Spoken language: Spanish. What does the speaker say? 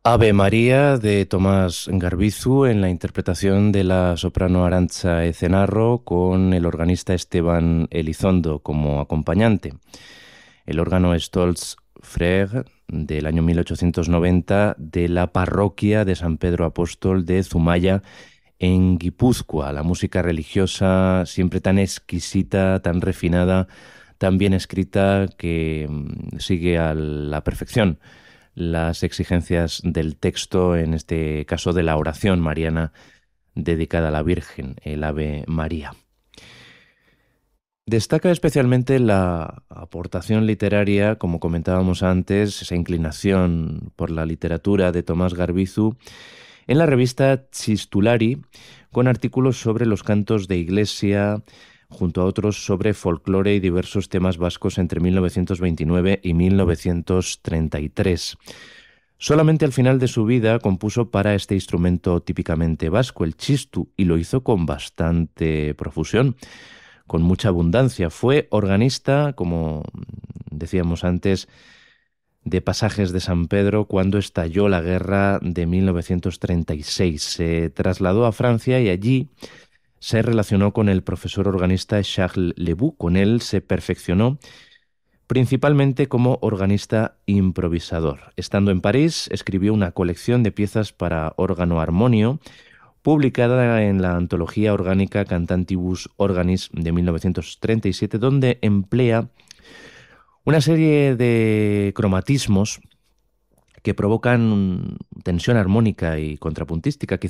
Ave María de Tomás Garbizu en la interpretación de la soprano Arantxa Ezenarro con el organista Esteban Elizondo como acompañante. El órgano Stolz Frère del año 1890 de la parroquia de San Pedro Apóstol de Zumaya en Guipúzcoa. La música religiosa siempre tan exquisita, tan refinada, tan bien escrita que sigue a la perfección las exigencias del texto, en este caso de la oración mariana dedicada a la Virgen, el Ave María. Destaca especialmente la aportación literaria, como comentábamos antes, esa inclinación por la literatura de Tomás Garbizu, en la revista Chistulari, con artículos sobre los cantos de iglesia, junto a otros sobre folclore y diversos temas vascos entre 1929 y 1933. Solamente al final de su vida compuso para este instrumento típicamente vasco, el chistu, y lo hizo con bastante profusión, con mucha abundancia. Fue organista, como decíamos antes, de Pasajes de San Pedro cuando estalló la guerra de 1936. Se trasladó a Francia y allí se relacionó con el profesor organista Charles Lebu. Con él se perfeccionó principalmente como organista improvisador. Estando en París, escribió una colección de piezas para órgano armonio, publicada en la antología orgánica Cantantibus Organis de 1937, donde emplea una serie de cromatismos que provocan tensión armónica y contrapuntística, quizá